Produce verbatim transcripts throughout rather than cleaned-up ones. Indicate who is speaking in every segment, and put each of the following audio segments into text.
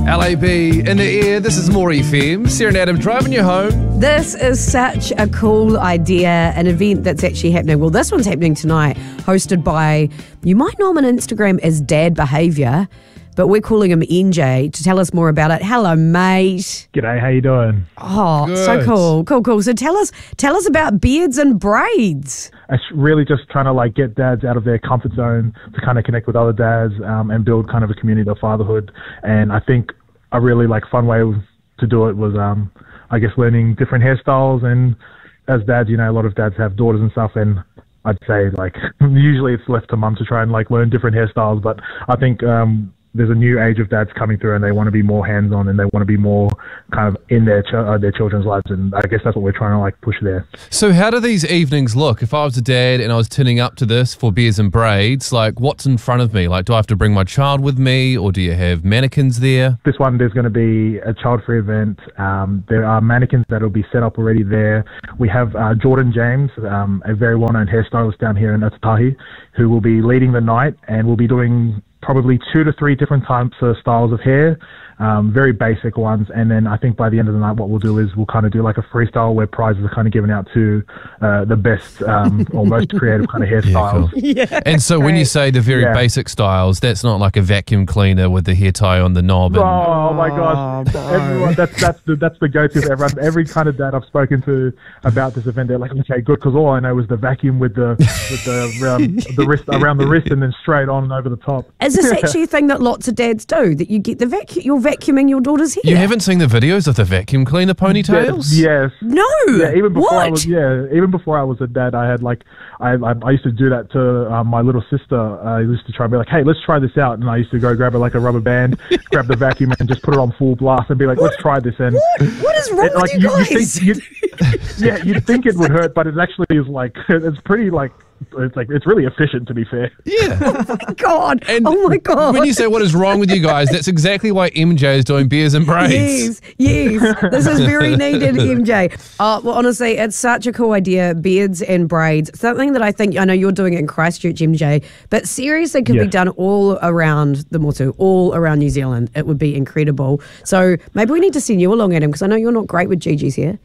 Speaker 1: L A B in the ear. This is More F M. Sarah and Adam driving you home.
Speaker 2: This is such a cool idea, an event that's actually happening. Well, this one's happening tonight, hosted by, you might know him on Instagram as Dad Behaviour, but we're calling him N J to tell us more about it. Hello, mate.
Speaker 3: G'day, how you doing?
Speaker 2: Oh,
Speaker 1: Good.
Speaker 2: so cool, cool, cool. So tell us, tell us about beards and braids.
Speaker 3: It's really just trying to like get dads out of their comfort zone to kind of connect with other dads um, and build kind of a community of fatherhood. And I think a really like fun way to do it was, um, I guess, learning different hairstyles. And as dads, you know, a lot of dads have daughters and stuff, and I'd say like usually it's left to mum to try and like learn different hairstyles. But I think um, there's a new age of dads coming through, and they want to be more hands-on, and they want to be more kind of in their ch- uh, their children's lives, and I guess that's what we're trying to like push there.
Speaker 1: So how do these evenings look? If I was a dad and I was turning up to this for Beers and Braids, like what's in front of me? Like, do I have to bring my child with me, or do you have mannequins there?
Speaker 3: This one, there's going to be a child-free event. Um, there are mannequins that will be set up already there. We have uh, Jordan James, um, a very well-known hairstylist down here in Atatahi, who will be leading the night, and we'll be doing probably two to three different types of styles of hair, um, very basic ones. And then I think by the end of the night, what we'll do is we'll kind of do like a freestyle where prizes are kind of given out to uh, the best um, or most creative kind of hairstyles.
Speaker 1: Yeah, cool. Yeah, and so when you say the very
Speaker 3: Yeah.
Speaker 1: basic styles, that's not like a vacuum cleaner with the hair tie on the knob. And,
Speaker 3: Oh my gosh!
Speaker 2: no.
Speaker 3: Everyone, that's that's the that's the go-to for everyone. Every kind of dad I've spoken to about this event, they're like, okay, good, because all I know is the vacuum with the with the around the wrist around the wrist and then straight on and over the top.
Speaker 2: Is this actually a thing that lots of dads do, that you get the vacuum, you're vacuuming your daughter's hair?
Speaker 1: you haven't seen the videos of the vacuum cleaner ponytails?
Speaker 3: Yes.
Speaker 2: No.
Speaker 3: Yeah, even before
Speaker 2: what?
Speaker 3: I was yeah, even before I was a dad, I had like I I, I used to do that to um, my little sister. I used to try and be like, hey, let's try this out, and I used to go grab it like a rubber band, grab the vacuum, and just put it on full blast, and be like, let's try this. And
Speaker 2: What? What is wrong
Speaker 3: it, like
Speaker 2: with you
Speaker 3: you, you
Speaker 2: guys?
Speaker 3: think you, yeah, you'd think it would hurt, but it actually is like it's pretty like it's like it's really efficient, to be fair.
Speaker 1: Yeah.
Speaker 2: Oh my God.
Speaker 1: And
Speaker 2: oh my God.
Speaker 1: When you say what is wrong with you guys, that's exactly why M J is doing Beers and Braids.
Speaker 2: Yes, yes. This is very needed, M J. Uh, well, honestly, it's such a cool idea, beards and braids. Something that I think, I know you're doing it in Christchurch, M J, but seriously can be
Speaker 3: Yes.
Speaker 2: done all around the Motu, all around New Zealand. It would be incredible. So maybe we need to send you along, Adam, because I know you're not great with Gigi's here.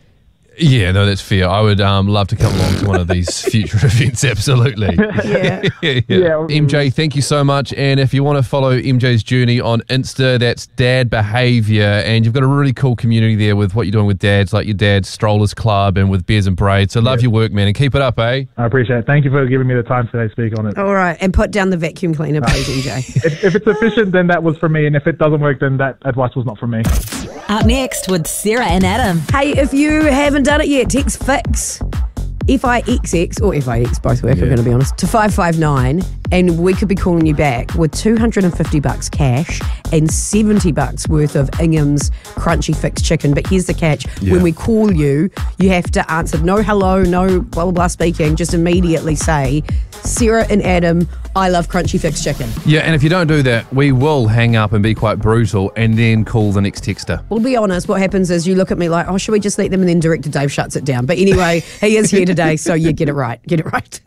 Speaker 1: Yeah, no, that's fair. I would um, love to come along to one of these future events, absolutely.
Speaker 2: Yeah.
Speaker 1: yeah,
Speaker 3: Yeah.
Speaker 1: M J, thank you so much. And if you want to follow M J's journey on Insta, that's Dad Behaviour. And you've got a really cool community there with what you're doing with dads, like your dad's Strollers Club and with Beers and Braids. So love your work, man, and keep it up, eh?
Speaker 3: I appreciate it. Thank you for giving me the time today to speak on it.
Speaker 2: All right. And put down the vacuum cleaner, please, M J.
Speaker 3: If, if it's efficient, then that was for me, and if it doesn't work, then that advice was not for me.
Speaker 4: Up next with Sarah and Adam.
Speaker 2: Hey, if you haven't done it yet, text FIX, F I X X, or F I X, both work,
Speaker 1: Yeah.
Speaker 2: I'm going to be honest, to five five nine, and we could be calling you back with two hundred fifty bucks cash and seventy bucks worth of Ingham's Crunchy Fix chicken. But here's the catch.
Speaker 1: Yeah.
Speaker 2: When we call you, you have to answer no hello, no blah, blah, blah speaking. Just immediately say, Sarah and Adam, I love Crunchy Fix chicken.
Speaker 1: Yeah, and if you don't do that, we will hang up and be quite brutal and then call the next texter.
Speaker 2: Well, to be honest, what happens is you look at me like, oh, should we just let them? And then Director Dave shuts it down. But anyway, he is here today, so you get it right. Get it right.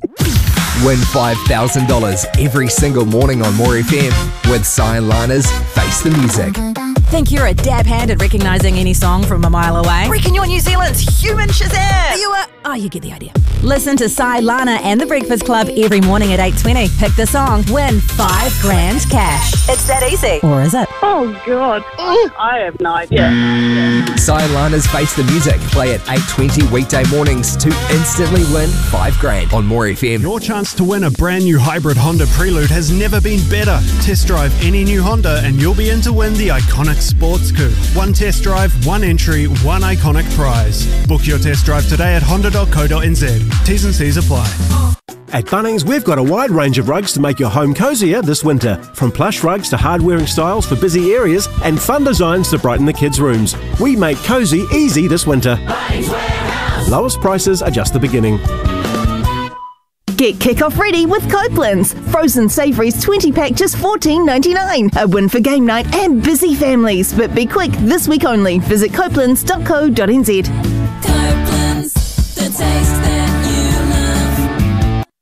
Speaker 5: Win five thousand dollars every single morning on More F M with Cyan Lana's Face the Music.
Speaker 4: Think you're a dab hand at recognising any song from a mile away? Reckon you're New Zealand's human Shazam? Are you a... Oh, you get the idea. Listen to Cy, Lana and The Breakfast Club every morning at eight twenty. Pick the song, win five grand cash. It's that easy. Or is it?
Speaker 6: Oh, God. I have no idea.
Speaker 5: Cyan Lana's Face the Music. Play at eight twenty weekday mornings to instantly win five grand on More F M.
Speaker 7: Your chance to win a brand new hybrid Honda Prelude has never been better. Test drive any new Honda and you'll be in to win the iconic Sports Coupe. One test drive, one entry, one iconic prize. Book your test drive today at honda dot co dot n z. T's and C's apply.
Speaker 8: At Bunnings, we've got a wide range of rugs to make your home cozier this winter. From plush rugs to hard-wearing styles for busy areas and fun designs to brighten the kids' rooms. We make cosy easy this winter. Lowest prices are just the beginning.
Speaker 9: Get kick-off ready with Copeland's. Frozen savouries twenty pack just fourteen ninety-nine. A win for game night and busy families. But be quick, this week only. Visit copelands dot co dot n z.
Speaker 10: Copeland's, the taste that you love.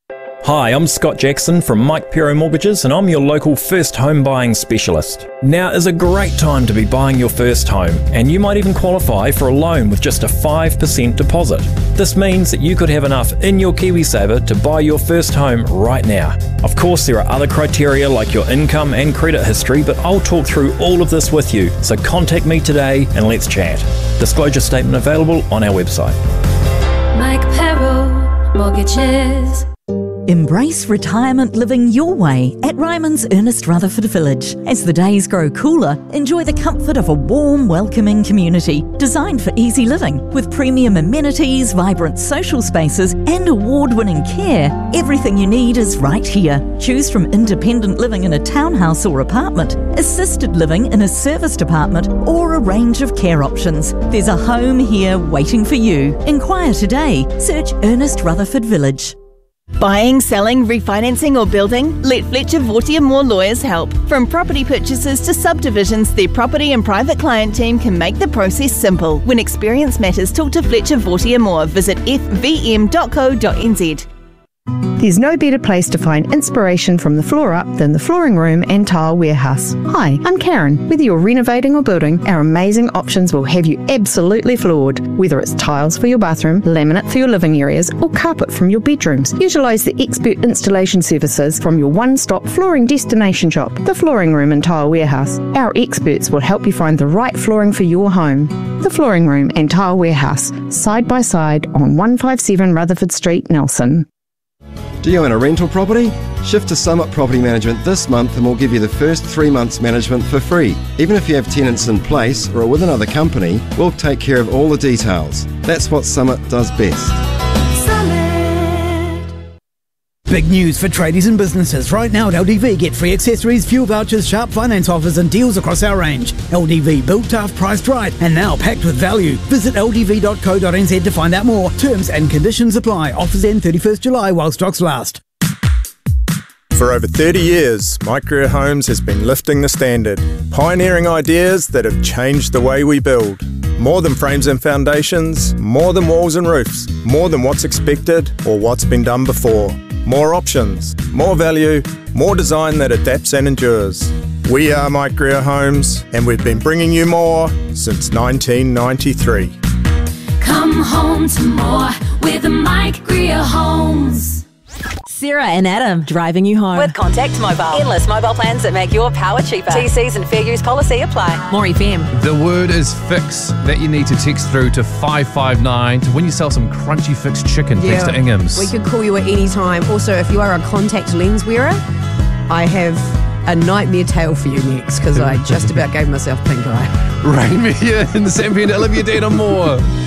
Speaker 10: Hi, I'm Scott Jackson from Mike Pero Mortgages and I'm your local first home buying specialist. Now is a great time to be buying your first home and you might even qualify for a loan with just a five percent deposit. This means that you could have enough in your KiwiSaver to buy your first home right now. Of course, there are other criteria like your income and credit history, but I'll talk through all of this with you, so contact me today and let's chat. Disclosure statement available on our website.
Speaker 11: Mike Pero Mortgages.
Speaker 4: Embrace retirement living your way at Ryman's Ernest Rutherford Village. As the days grow cooler, enjoy the comfort of a warm, welcoming community designed for easy living. With premium amenities, vibrant social spaces and award-winning care, everything you need is right here. Choose from independent living in a townhouse or apartment, assisted living in a serviced apartment, or a range of care options. There's a home here waiting for you. Inquire today. Search Ernest Rutherford Village.
Speaker 9: Buying, selling, refinancing or building? Let Fletcher Vortier Moore Lawyers help. From property purchases to subdivisions, their property and private client team can make the process simple. When experience matters, talk to Fletcher Vortier Moore. Visit f v m dot co dot n z.
Speaker 12: There's no better place to find inspiration from the floor up than the Flooring Room and Tile Warehouse. Hi, I'm Karen. Whether you're renovating or building, our amazing options will have you absolutely floored. Whether it's tiles for your bathroom, laminate for your living areas, or carpet from your bedrooms, utilise the expert installation services from your one-stop flooring destination shop, the Flooring Room and Tile Warehouse. Our experts will help you find the right flooring for your home. The Flooring Room and Tile Warehouse, side by side on one fifty-seven Rutherford Street, Nelson.
Speaker 13: Do you own a rental property? Shift to Summit Property Management this month and we'll give you the first three months management for free. Even if you have tenants in place or are with another company, we'll take care of all the details. That's what Summit does best.
Speaker 14: Big news for tradies and businesses. Right now at L D V, get free accessories, fuel vouchers, sharp finance offers and deals across our range. L D V, built tough, priced right, and now packed with value. Visit l d v dot co dot n z to find out more. Terms and conditions apply. Offers end thirty-first July while stocks last.
Speaker 15: For over thirty years, My Career Homes has been lifting the standard, pioneering ideas that have changed the way we build. More than frames and foundations, more than walls and roofs, more than what's expected or what's been done before. More options, more value, more design that adapts and endures. We are My Career Homes, and we've been bringing you more since nineteen ninety-three.
Speaker 11: Come home to more with Mike Greer Homes.
Speaker 4: Sarah and Adam driving you home.
Speaker 16: With Contact Mobile. Endless mobile plans that make your power cheaper. T Cs and fair use policy apply.
Speaker 4: More F M.
Speaker 1: The word is fix that you need to text through to five five nine to win yourself some crunchy fixed chicken thanks to Ingham's.
Speaker 2: We could call you at any time. Also, if you are a contact lens wearer, I have a nightmare tale for you next because I just about gave myself pink eye.
Speaker 1: Rain me in, Sam Pender, Olivia Dean and more.